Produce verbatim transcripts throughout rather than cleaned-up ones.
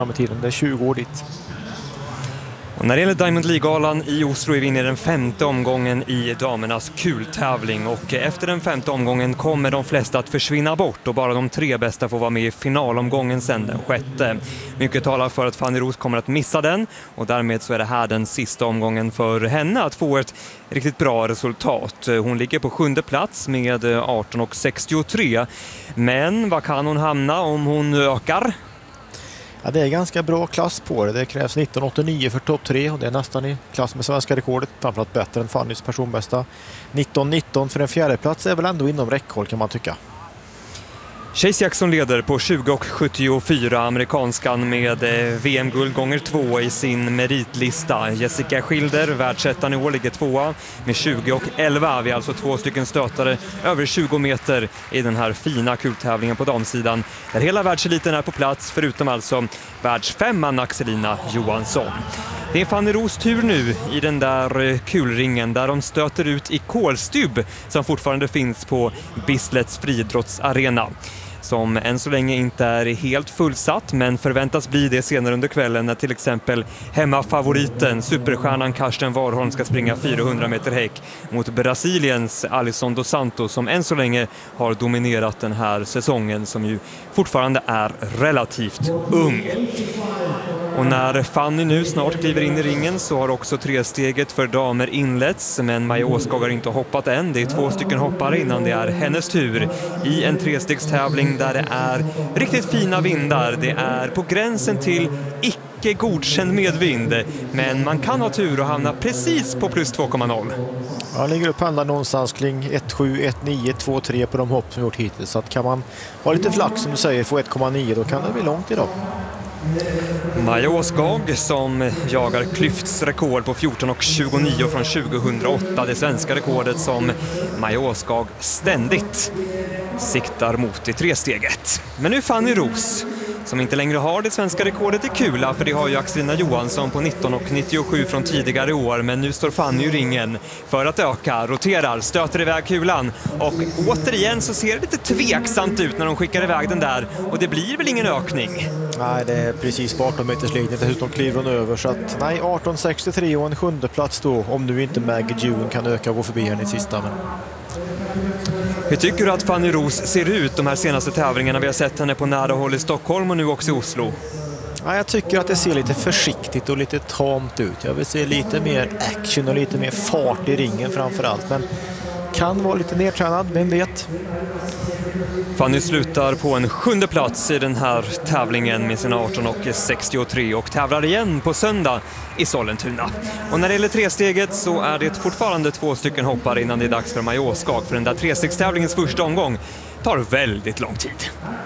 med tiden. Det är tjugo år dit. Och när det gäller Diamond League-galan i Oslo är vi inne i den femte omgången i damernas kultävling. Och efter den femte omgången kommer de flesta att försvinna bort och bara de tre bästa får vara med i finalomgången sen den sjätte. Mycket talar för att Fanny Roos kommer att missa den och därmed så är det här den sista omgången för henne att få ett riktigt bra resultat. Hon ligger på sjunde plats med arton sextiotre. Men vad kan hon hamna om hon ökar? Ja, det är ganska bra klass på det. Det krävs nitton åttionio för topp tre och det är nästan i klass med svenska rekordet. Framförallt bättre än Fannys personbästa. nitton nitton för en fjärde plats är väl ändå inom räckhåll kan man tycka. Chase Jackson leder på tjugo sjuttiofyra, amerikanskan med V M-guld gånger två i sin meritlista. Jessica Schilder, världsettan i år, ligger tvåa med tjugo elva. Vi är alltså två stycken stötare över tjugo meter i den här fina kultävlingen på damsidan. Där hela världseliten är på plats, förutom alltså världsfemman Axelina Johansson. Det är Fanny Roos tur nu i den där kulringen där de stöter ut i Kolstub som fortfarande finns på Bislets friidrottsarena. Som än så länge inte är helt fullsatt men förväntas bli det senare under kvällen när till exempel hemmafavoriten, superstjärnan Karsten Warholm ska springa fyrahundra meter häck mot Brasiliens Alisson dos Santos som än så länge har dominerat den här säsongen som ju fortfarande är relativt ung. Och när Fanny nu snart kliver in i ringen så har också tresteget för damer inletts, men Maja Åskog har inte hoppat än. Det är två stycken hoppare innan det är hennes tur i en trestegstävling där det är riktigt fina vindar. Det är på gränsen till icke godkänd medvind, men man kan ha tur och hamna precis på plus två komma noll. Ja, ligger upp pendlar någonstans kring ett sju, ett nio, två tre på de hopp som gjort hittills. Så att kan man ha lite flack som du säger, få ett komma nio, då kan det bli långt idag. Maja Åskog som jagar Klyfts rekord på fjorton tjugonio från tjugohundraåtta. Det svenska rekordet som Maja Åskog ständigt siktar mot i tresteget. Men nu Fanny Roos som inte längre har det svenska rekordet i kula, för det har ju Axelina Johansson på nitton nittiosju från tidigare år, men nu står Fanny i ringen för att öka, roterar, stöter iväg kulan och återigen så ser det lite tveksamt ut när de skickar iväg den där och det blir väl ingen ökning. Nej, det är precis på arton meters linjen, dessutom kliver hon över så att nej, arton sextiotre och en sjunde plats då om nu inte Maggie June kan öka och gå förbi henne i sista. Men... Hur tycker du att Fanny Roos ser ut de här senaste tävlingarna? Vi har sett henne på nära håll i Stockholm och nu också i Oslo. Ja, jag tycker att det ser lite försiktigt och lite tamt ut. Jag vill se lite mer action och lite mer fart i ringen framför allt. Men kan vara lite nedtränad, vem vet? Fanny slutar på en sjunde plats i den här tävlingen med sina arton sextiotre och tävlar igen på söndag i Sollentuna. Och när det gäller tresteget så är det fortfarande två stycken hoppare innan det är dags för Maja Åskog, för den där trestegstävlingens första omgång tar väldigt lång tid.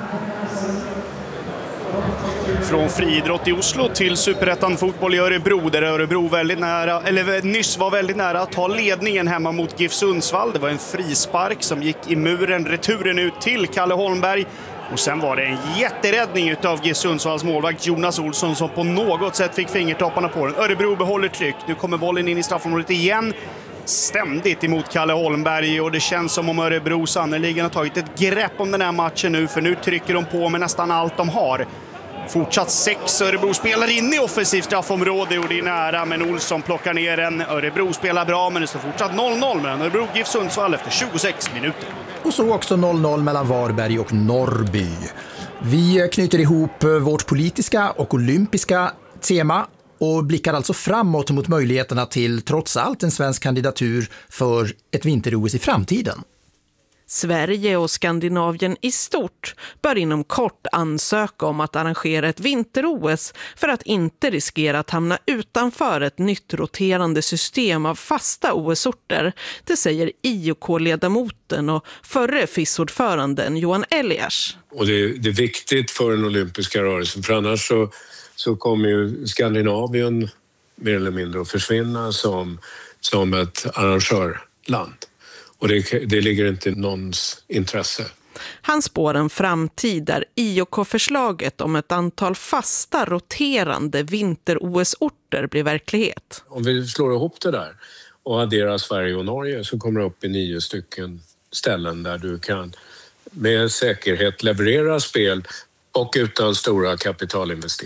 Från friidrott i Oslo till Superettan fotboll i Örebro, där Örebro väldigt nära, eller nyss var väldigt nära att ta ledningen hemma mot GIF Sundsvall. Det var en frispark som gick i muren, returen ut till Kalle Holmberg. Och sen var det en jätteräddning utav GIF Sundsvalls målvakt Jonas Olsson som på något sätt fick fingertopparna på den. Örebro behåller tryck. Nu kommer bollen in i straffområdet igen. Ständigt emot Kalle Holmberg och det känns som om Örebro sannoliken har tagit ett grepp om den här matchen nu, för nu trycker de på med nästan allt de har. Fortsatt sex Örebro spelar in i offensivt straffområde och det är nära, men Olsson plockar ner en. Örebro spelar bra, men det står fortsatt noll noll mellan Örebro och GIF Sundsvall efter tjugosex minuter. Och så också noll noll mellan Varberg och Norrby. Vi knyter ihop vårt politiska och olympiska tema och blickar alltså framåt mot möjligheterna till trots allt en svensk kandidatur för ett vinter-O S i framtiden. Sverige och Skandinavien i stort bör inom kort ansöka om att arrangera ett vinter-O S för att inte riskera att hamna utanför ett nytt roterande system av fasta O S-orter. Det säger I O K-ledamoten och förre F I S-ordföranden Johan Elias. Och det, det är viktigt för den olympiska rörelsen, för annars så, så kommer ju Skandinavien mer eller mindre att försvinna som, som ett arrangörland. Och det, det ligger inte i någons intresse. Han spår en framtid där I O K-förslaget om ett antal fasta roterande vinter-O S-orter blir verklighet. Om vi slår ihop det där och adderar Sverige och Norge så kommer det upp i nio stycken ställen där du kan med säkerhet leverera spel och utan stora kapitalinvesteringar.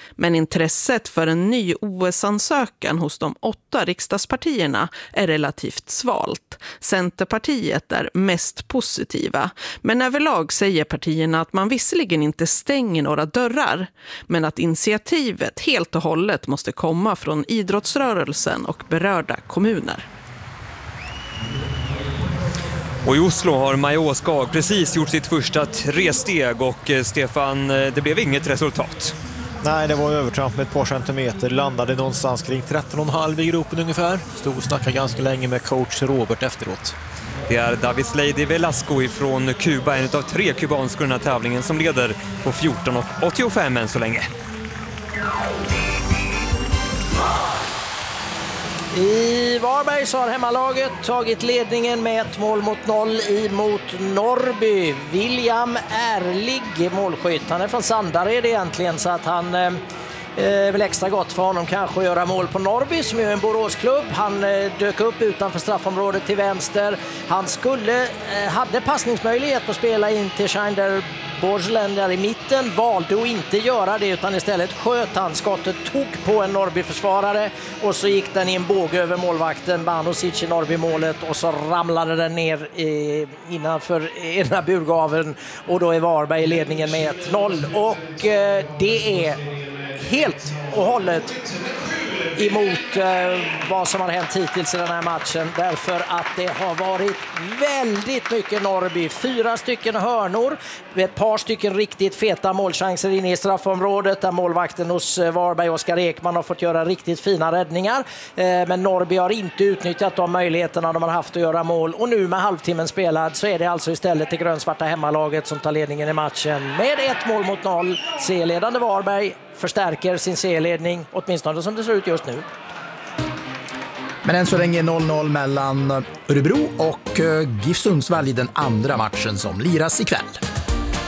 Men intresset för en ny O S-ansökan hos de åtta riksdagspartierna är relativt svalt. Centerpartiet är mest positiva, men överlag säger partierna att man visserligen inte stänger några dörrar, men att initiativet helt och hållet måste komma från idrottsrörelsen och berörda kommuner. Och i Oslo har Maja Åskag precis gjort sitt första tresteg och Stefan, det blev inget resultat. Nej, det var övertramp med ett par centimeter. Landade någonstans kring tretton komma fem i gropen ungefär. Stod och snackade ganska länge med coach Robert efteråt. Det är David Lady Velasco ifrån Kuba, en av tre kubanskor i den här tävlingen, som leder på fjorton komma åttiofem än så länge. I Varberg så har hemmalaget tagit ledningen med ett mål mot noll emot Norrby. William Ärlig, målskytt. Han är från Sandared egentligen, så att han eh, är väl extra gott för honom kanske att göra mål på Norrby, som är en Boråsklubb. Han eh, dök upp utanför straffområdet till vänster. Han skulle, eh, hade passningsmöjlighet att spela in till Scheinder Borgelen där i mitten, valde att inte göra det utan istället sköt han. Skottet tog på en Norrby-försvarare och så gick den i en båge över målvakten Banosic i Norrby-målet och så ramlade den ner i, innanför ena burgaven och då är Varberg i ledningen med ett noll. Och eh, det är helt och hållet emot eh, vad som har hänt hittills i den här matchen, därför att det har varit väldigt mycket Norrby. Fyra stycken hörnor, ett par stycken riktigt feta målchanser inne i straffområdet där målvakten hos eh, Varberg, Oskar Ekman, har fått göra riktigt fina räddningar. Eh, men Norrby har inte utnyttjat de möjligheterna de har haft att göra mål, och nu med halvtimmen spelad så är det alltså istället det grönsvarta hemmalaget som tar ledningen i matchen med ett mål mot noll. C-ledande Varberg förstärker sin serieledning, åtminstone som det ser ut just nu. Men än så länge noll noll mellan Örebro och GIF Sundsvall i den andra matchen som liras ikväll.